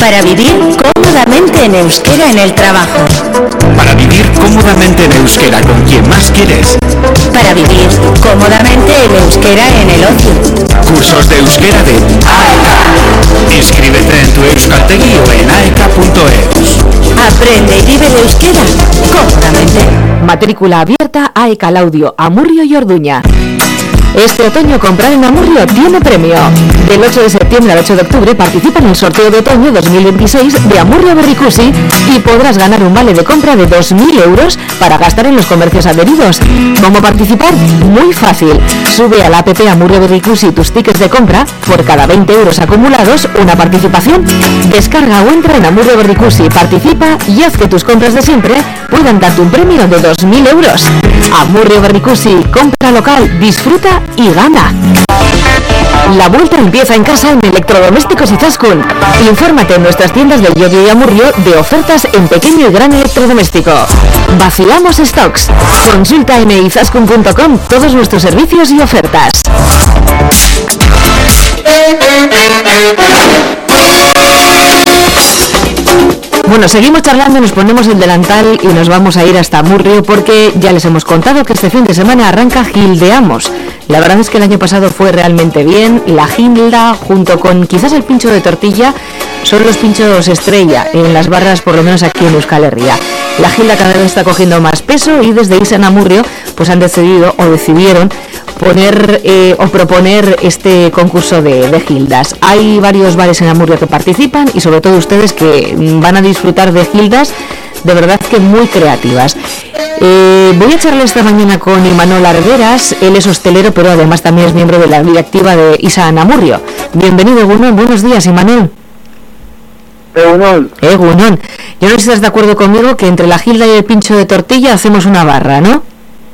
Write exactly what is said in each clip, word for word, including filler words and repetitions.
Para vivir cómodamente en euskera en el trabajo. Para vivir cómodamente en euskera con quien más quieres. Para vivir cómodamente en euskera en el ocio. Cursos de euskera de A E K. Inscríbete en tu Euskaltegi o en aeka punto eus. Aprende y vive el euskera cómodamente. Matrícula abierta A E K Laudio, Amurrio y Orduña. Este otoño comprar en Amurrio tiene premio. Del ocho de septiembre al ocho de octubre participa en el sorteo de otoño dos mil veintiséis de Amurrio Berrikusi y podrás ganar un vale de compra de dos mil euros para gastar en los comercios adheridos. ¿Cómo participar? Muy fácil. Sube a la app Amurrio Berrikusi tus tickets de compra. Por cada veinte euros acumulados, una participación. Descarga o entra en Amurrio Berrikusi, participa y haz que tus compras de siempre puedan darte un premio de dos mil euros. Amurrio Berrikusi, compra local, disfruta y gana. La vuelta empieza en casa en Electrodomésticos Izaskun. Infórmate en nuestras tiendas de Llodio y Amurrio de ofertas en pequeño y gran electrodoméstico. Vacilamos stocks. Consulta en izaskun punto com todos nuestros servicios y ofertas. Bueno, seguimos charlando, nos ponemos el delantal y nos vamos a ir hasta Amurrio porque ya les hemos contado que este fin de semana arranca Gildeamos. La verdad es que el año pasado fue realmente bien. La gilda, junto con quizás el pincho de tortilla, son los pinchos estrella en las barras, por lo menos aquí en Euskal Herria. La gilda cada vez está cogiendo más peso y desde Isan Amurrio pues han decidido o decidieron poner eh, o proponer este concurso de, de gildas. Hay varios bares en Amurrio que participan y sobre todo ustedes que van a disfrutar de gildas de verdad que muy creativas. Eh, voy a charlar esta mañana con Imanol Argueras. Él es hostelero pero además también es miembro de la directiva de Isan Amurrio. Bienvenido, Egunon. Buenos días, Imanol. Egunon. Egunon. Yo no sé si estás de acuerdo conmigo que entre la gilda y el pincho de tortilla hacemos una barra, ¿no?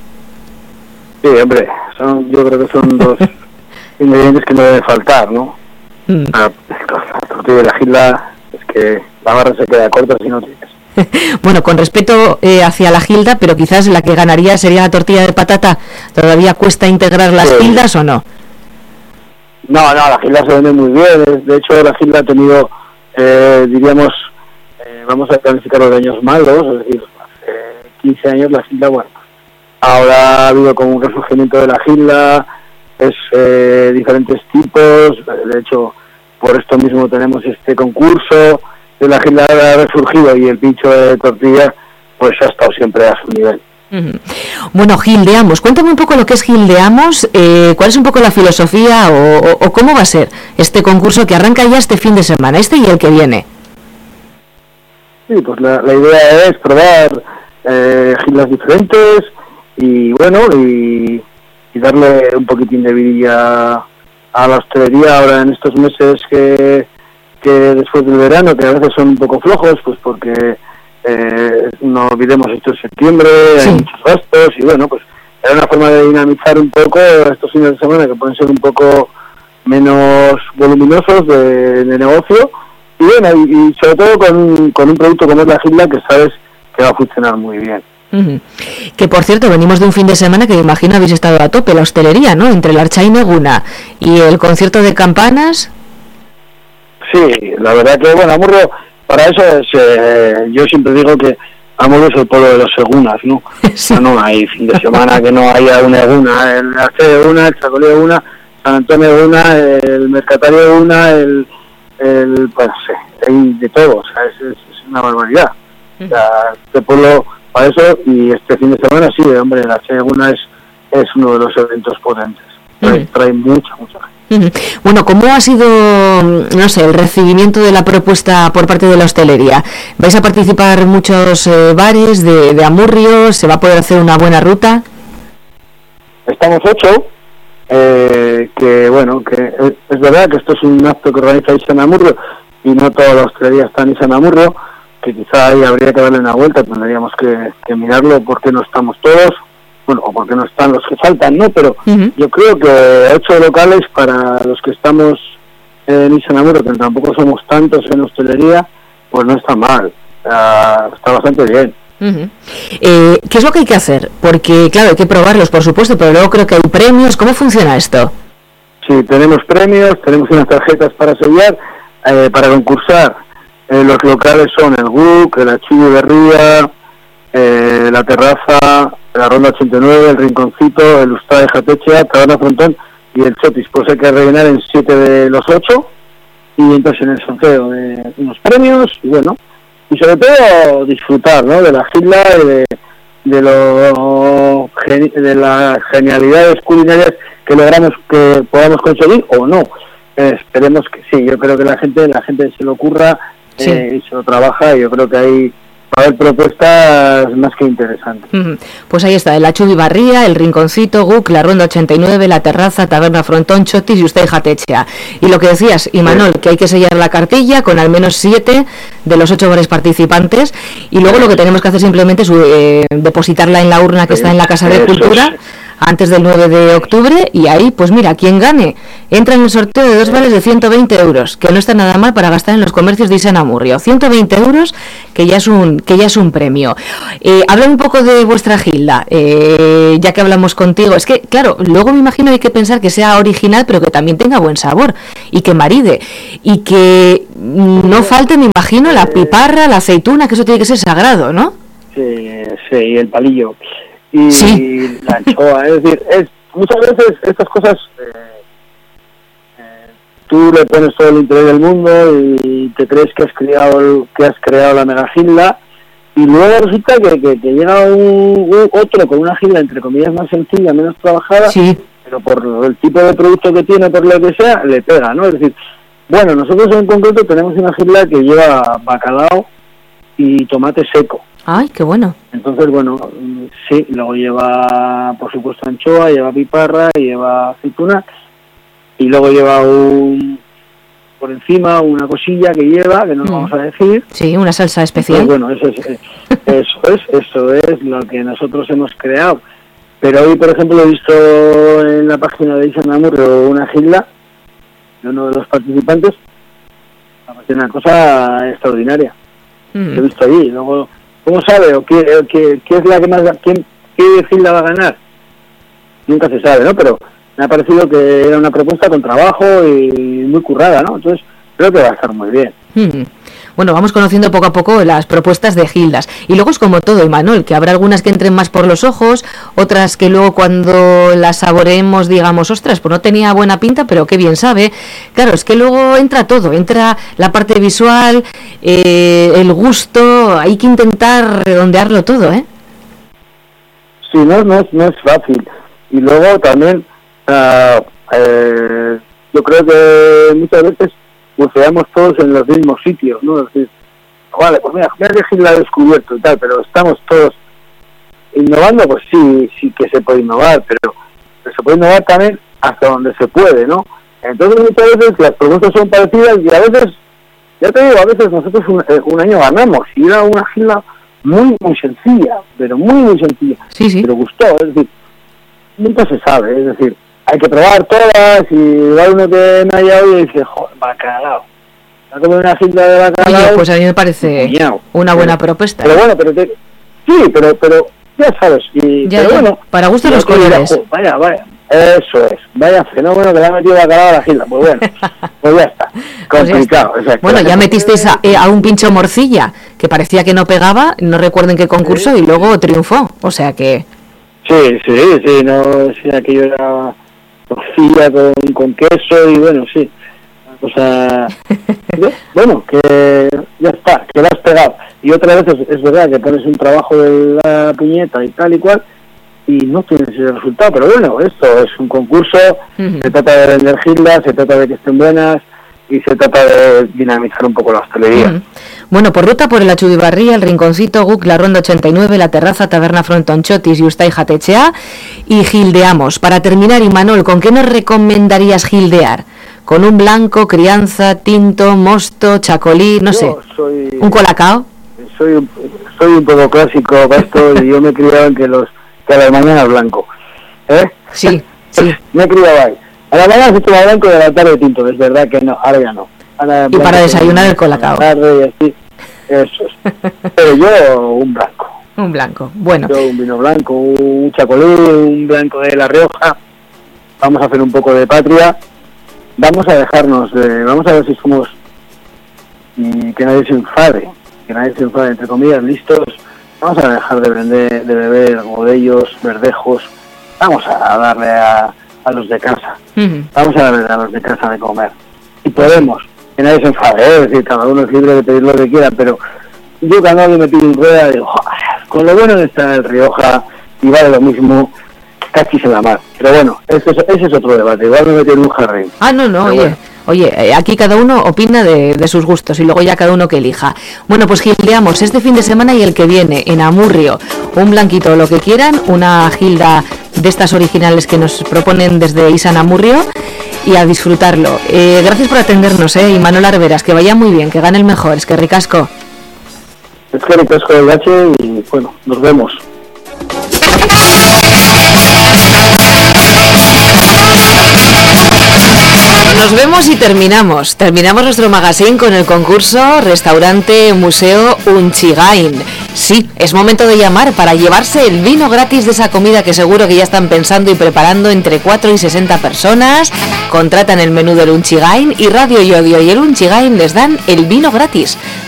Sí, hombre, son, yo creo que son dos ingredientes que no deben faltar, ¿no? Mm. La, la tortilla y la gilda, es que la barra se queda corta si no tienes. Bueno, con respeto eh, hacia la gilda, pero quizás la que ganaría sería la tortilla de patata. ¿Todavía cuesta integrar las sí. gildas o no? No, no, la gilda se vende muy bien. De hecho, la gilda ha tenido, eh, diríamos, eh, vamos a calificar los años malos, es decir, hace quince años la gilda, bueno, ahora ha habido como un resurgimiento de la gilda, es eh, diferentes tipos, de hecho, por esto mismo tenemos este concurso. De la gilda ha resurgido y el pincho de tortilla pues ha estado siempre a su nivel. Uh-huh. Bueno, gildeamos, cuéntame un poco lo que es gildeamos, eh, cuál es un poco la filosofía o, o, o cómo va a ser este concurso que arranca ya este fin de semana, este y el que viene. Sí, pues la, la idea es probar eh, gildas diferentes y bueno, y, y darle un poquitín de vidilla a la hostelería ahora en estos meses que que después del verano, que a veces son un poco flojos, pues porque eh, no olvidemos esto en septiembre, sí. Hay muchos gastos y bueno, pues era una forma de dinamizar un poco estos fines de semana que pueden ser un poco menos voluminosos de, de negocio y bueno, y, y sobre todo con, con un producto como es la gilda que sabes que va a funcionar muy bien. Uh-huh. Que por cierto, venimos de un fin de semana que me imagino habéis estado a tope, la hostelería, ¿no? Entre el Archa y Neguna y el concierto de campanas. Sí, la verdad que, bueno, Amurrio, para eso es, eh, yo siempre digo que Amurrio es el pueblo de los segunas, ¿no? Sí. O sea, no hay fin de semana que no haya una eguna, el Arce de una, el Chacolí de una, San Antonio de una, el Mercatario de una, el, el pues no sé, hay de todo, o sea, es, es, es una barbaridad. O sea, este pueblo, para eso, y este fin de semana, sí, hombre, el Arce de una es, es uno de los eventos potentes, trae, trae mucha, mucha gente. Bueno, ¿cómo ha sido, no sé, el recibimiento de la propuesta por parte de la hostelería? ¿Vais a participar muchos eh, bares de, de Amurrio? ¿Se va a poder hacer una buena ruta? Estamos ocho, eh, que bueno, que es, es verdad que esto es un acto que organiza Isan Amurrio y no toda la hostelería está en Isan Amurrio, que quizá ahí habría que darle una vuelta, tendríamos que, que mirarlo porque no estamos todos. Bueno, o porque no están los que faltan, ¿no? Pero uh-huh. Yo creo que ocho locales para los que estamos en Isan Amurrio, que tampoco somos tantos en hostelería, pues no está mal, uh, está bastante bien. Uh-huh. Eh, ¿Qué es lo que hay que hacer? Porque, claro, hay que probarlos, por supuesto, pero luego creo que hay premios. ¿Cómo funciona esto? Sí, tenemos premios, tenemos unas tarjetas para sellar, eh, para concursar. Eh, los locales son el Guk, el Achivi Berría, eh, la Terraza, la Ronda ochenta y nueve, el Rinconcito, el Ustad de Jatechea, Taberna Frontón y el Chotis. Pues hay que rellenar en siete de los ocho, y entonces en el sorteo de unos premios, y bueno, y sobre todo disfrutar, ¿no?, de la gila y de, de, lo, de las genialidades culinarias que logramos que podamos conseguir o no. Eh, esperemos que sí. Yo creo que la gente la gente se lo ocurra, sí. eh, y se lo trabaja, y yo creo que hay va a haber propuestas más que interesantes. Uh-huh. Pues ahí está, el Achubi Barría, el Rinconcito, Guk, la Ronda ochenta y nueve, la Terraza, Taberna Frontón, Chotis y Ustad de Jatechea. Y lo que decías, Imanol, sí. que hay que sellar la cartilla con al menos siete de los ocho bares participantes, y luego lo que tenemos que hacer simplemente es eh, depositarla en la urna que sí. está en la Casa de Eso Cultura. Sí. Antes del nueve de octubre, y ahí, pues mira, quien gane entra en el sorteo de dos vales de ciento veinte euros, que no está nada mal para gastar en los comercios de Isan Amurrio. ciento veinte euros, que ya es un que ya es un premio. Eh, habla un poco de vuestra gilda, eh, ya que hablamos contigo. Es que, claro, luego me imagino hay que pensar que sea original, pero que también tenga buen sabor, y que maride, y que no falte, me imagino, la piparra, la aceituna, que eso tiene que ser sagrado, ¿no? Sí, sí, y el palillo. Y sí. la anchoa, es decir, es, muchas veces estas cosas eh, eh, tú le pones todo el interés del mundo y te crees que has creado que has creado la mega gilda, y luego resulta que, que, que llega un, un otro con una gilda entre comillas más sencilla, menos trabajada, sí. pero por el tipo de producto que tiene, por lo que sea, le pega, ¿no? Es decir, bueno, nosotros en concreto tenemos una gilda que lleva bacalao y tomate seco. ¡Ay, qué bueno! Entonces, bueno, sí, luego lleva, por supuesto, anchoa, lleva piparra, lleva aceituna, y luego lleva un por encima una cosilla que lleva, que no mm. vamos a decir. Sí, una salsa especial. Entonces, bueno, eso es, eso es, eso es lo que nosotros hemos creado. Pero hoy, por ejemplo, he visto en la página de Isan Amurrio una gilda de uno de los participantes, una cosa extraordinaria. Mm. Lo he visto ahí, luego... ¿Cómo sabe o qué, qué, qué es la que más quién, qué gilda va a ganar? Nunca se sabe, ¿no? Pero me ha parecido que era una propuesta con trabajo y muy currada, ¿no? Entonces creo que va a estar muy bien. Hmm. Bueno, vamos conociendo poco a poco las propuestas de gildas. Y luego es como todo, Imanol, que habrá algunas que entren más por los ojos, otras que luego cuando las saboreemos digamos, ostras, pues no tenía buena pinta, pero qué bien sabe. Claro, es que luego entra todo, entra la parte visual, eh, el gusto, hay que intentar redondearlo todo, ¿eh? Sí, no, no, es, no es fácil. Y luego también, uh, eh, yo creo que muchas veces buceamos todos en los mismos sitios, ¿no? Es decir, vale, pues mira, mira que gilda he descubierto y tal, pero estamos todos innovando, pues sí, sí que se puede innovar, pero, pero se puede innovar también hasta donde se puede, ¿no? Entonces muchas veces las propuestas son parecidas y a veces, ya te digo, a veces nosotros un, un año ganamos y era una gilda muy, muy sencilla, pero muy, muy sencilla, sí, sí. pero gustó, es decir, nunca se sabe, es decir, hay que probar todas, y igual uno que me haya oído y dice, joder, bacalao. ¿Va a comer una gilda de bacalao? Oye, pues a mí me parece Miau. una buena pero, propuesta. Pero bueno, pero te, sí, pero pero ya sabes. Y, ya, pero ya. bueno, para gusto los colores. Oh, vaya, vaya, eso es. Vaya fenómeno que le ha metido bacalao a la gilda. Pues bueno, pues ya está. Complicado, pues ya está. Bueno, ya metisteis a, eh, a un pincho morcilla, que parecía que no pegaba, no recuerdo en qué concurso, sí. y luego triunfó. O sea que... Sí, sí, sí, no, sí, aquello era... morcilla con, con queso y bueno, sí, una cosa bueno, que ya está, que lo has pegado. Y otras veces es verdad que pones un trabajo de la puñeta y tal y cual y no tienes ese resultado, pero bueno, esto es un concurso, uh-huh. se trata de vender gildas, se trata de que estén buenas y se trata de dinamizar un poco la hostelería. Uh-huh. Bueno, por ruta por el Achubi Barría, el Rinconcito, Guk, la Ronda ochenta y nueve, la Terraza, Taberna Frontón, Chotis y Ustad de Jatechea, y gildeamos. Para terminar, Imanol, ¿con qué nos recomendarías gildear? ¿Con un blanco, crianza, tinto, mosto, chacolí, no yo sé, soy, un colacao? Soy un, soy un poco clásico para esto y yo me he criado en que, los, que a la mañana es blanco. ¿Eh? Sí, sí. Me he criado ahí. A la mañana se toma blanco y a la tarde tinto, es verdad que no, ahora ya no. Ahora y para desayunar el colacao. Tarde y así, eso es. Pero yo un blanco. Un blanco, bueno. Yo un vino blanco, un chacolí, un blanco de La Rioja. Vamos a hacer un poco de patria. Vamos a dejarnos, de, vamos a ver si somos y que nadie se enfade, que nadie se enfade, entre comillas, listos. Vamos a dejar de vender, de beber godellos, verdejos, vamos a darle a, a los de casa, uh-huh. vamos a darle a los de casa de comer. Y podemos, que nadie se enfade, ¿eh? Es decir, cada uno es libre de pedir lo que quiera, pero yo cuando alguien me pide un rueda digo, con lo bueno de estar en el Rioja y vale lo mismo, casi se la mar. Pero bueno, ese es, ese es otro debate, igual me metí en un jardín. Ah, no, no, pero oye. Bueno. Oye, aquí cada uno opina de, de sus gustos y luego ya cada uno que elija. Bueno, pues gildeamos este fin de semana y el que viene en Amurrio. Un blanquito, lo que quieran, una gilda de estas originales que nos proponen desde Isan Amurrio y a disfrutarlo. Eh, gracias por atendernos, eh, y Manuel Arberas, que vaya muy bien, que gane el mejor. Es que ricasco. Es que ricasco del H y bueno, nos vemos. Nos vemos y terminamos. Terminamos nuestro magazine con el concurso Restaurante Museo Unchigain. Sí, es momento de llamar para llevarse el vino gratis de esa comida que seguro que ya están pensando y preparando entre cuatro y sesenta personas. Contratan el menú del Unchigain y Radio Yodio y el Unchigain les dan el vino gratis.